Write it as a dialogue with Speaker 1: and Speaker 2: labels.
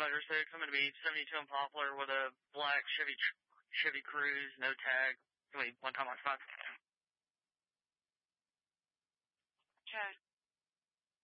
Speaker 1: Motor 6. I'm going to be 72 in Poplar with a black Chevy Cruze, no tag. It's going to be one time on 5.
Speaker 2: Okay.